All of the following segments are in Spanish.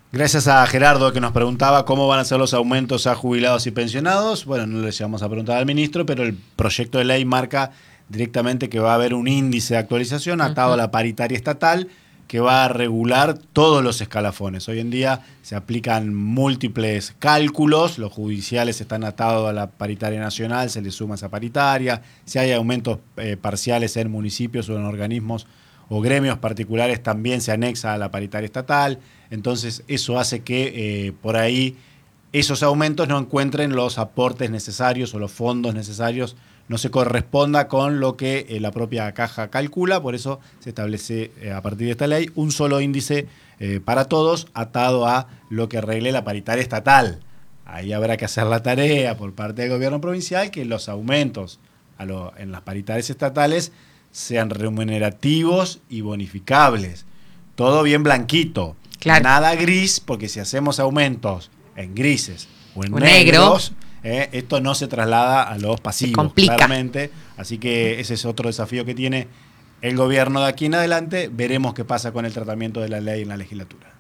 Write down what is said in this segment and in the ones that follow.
Gracias a Gerardo que nos preguntaba cómo van a ser los aumentos a jubilados y pensionados. Bueno, no le llegamos a preguntar al ministro, pero el proyecto de ley marca directamente que va a haber un índice de actualización atado a la paritaria estatal que va a regular todos los escalafones. Hoy en día se aplican múltiples cálculos, los judiciales están atados a la paritaria nacional, se le suma esa paritaria, si hay aumentos parciales en municipios o en organismos o gremios particulares también se anexa a la paritaria estatal. Entonces eso hace que por ahí esos aumentos no encuentren los aportes necesarios o los fondos necesarios, no se corresponda con lo que la propia caja calcula. Por eso se establece a partir de esta ley un solo índice para todos atado a lo que arregle la paritaria estatal. Ahí habrá que hacer la tarea por parte del gobierno provincial que los aumentos en las paritarias estatales sean remunerativos y bonificables. Todo bien blanquito. Claro. Nada gris, porque si hacemos aumentos en grises o en negros, esto no se traslada a los pasivos, claramente. Así que ese es otro desafío que tiene el gobierno de aquí en adelante. Veremos qué pasa con el tratamiento de la ley en la legislatura.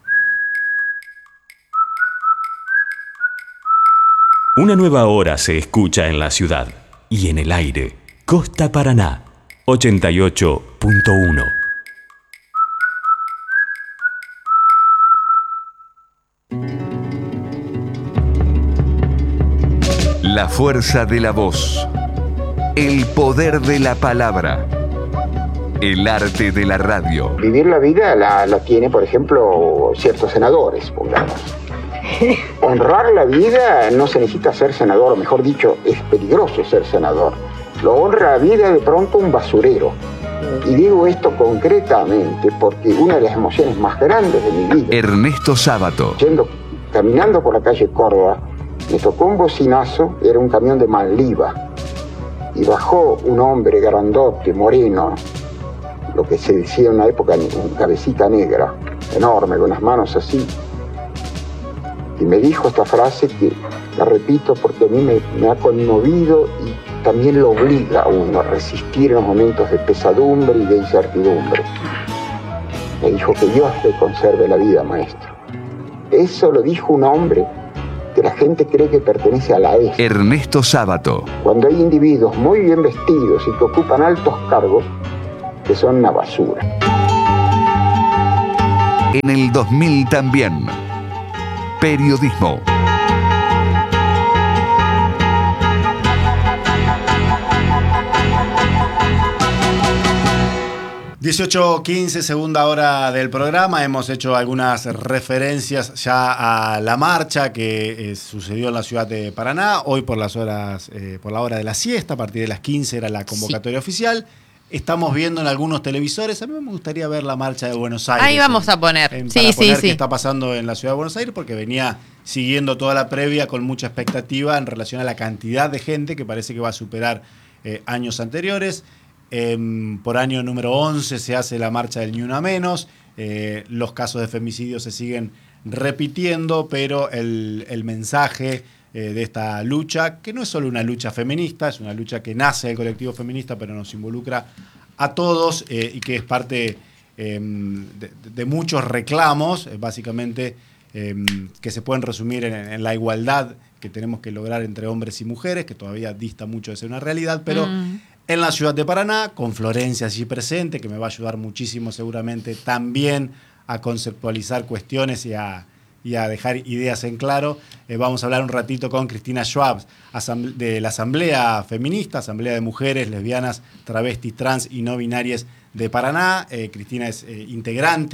Una nueva hora se escucha en la ciudad y en el aire. Costa Paraná, 88.1. La fuerza de la voz, el poder de la palabra, el arte de la radio. Vivir la vida la tiene, por ejemplo, ciertos senadores, pongamos. Honrar la vida no se necesita ser senador, o mejor dicho, es peligroso ser senador. Lo honra la vida de pronto un basurero. Y digo esto concretamente porque una de las emociones más grandes de mi vida... Ernesto Sábato. Caminando por la calle Córdoba, me tocó un bocinazo, era un camión de Manliva, y bajó un hombre grandote, moreno, lo que se decía en una época, un cabecita negra, enorme, con las manos así, y me dijo esta frase que la repito porque a mí me ha conmovido y también lo obliga a uno a resistir en los momentos de pesadumbre y de incertidumbre. Me dijo que Dios le conserve la vida, maestro. Eso lo dijo un hombre que la gente cree que pertenece a la ESA. Ernesto Sábato. Cuando hay individuos muy bien vestidos y que ocupan altos cargos, que son una basura. En el 2000 también. Periodismo. (18:15), segunda hora del programa. Hemos hecho algunas referencias ya a la marcha que sucedió en la ciudad de Paraná. Hoy por las horas, por la hora de la siesta, a partir de las 15 era la convocatoria oficial. Estamos viendo en algunos televisores. A mí me gustaría ver la marcha de Buenos Aires. Ahí vamos a poner. Para poner qué está pasando en la ciudad de Buenos Aires, porque venía siguiendo toda la previa con mucha expectativa en relación a la cantidad de gente que parece que va a superar años anteriores. Por año número 11 se hace la marcha del Ni Una Menos. Los casos de femicidio se siguen repitiendo, pero el mensaje de esta lucha, que no es solo una lucha feminista, es una lucha que nace del colectivo feminista, pero nos involucra a todos y que es parte de muchos reclamos, básicamente, que se pueden resumir en la igualdad que tenemos que lograr entre hombres y mujeres, que todavía dista mucho de ser una realidad, pero en la ciudad de Paraná, con Florencia allí presente, que me va a ayudar muchísimo seguramente también a conceptualizar cuestiones y a dejar ideas en claro. Vamos a hablar un ratito con Cristina Schwab de la Asamblea Feminista, Asamblea de Mujeres, Lesbianas, Travestis, Trans y No Binarias de Paraná. Cristina es integrante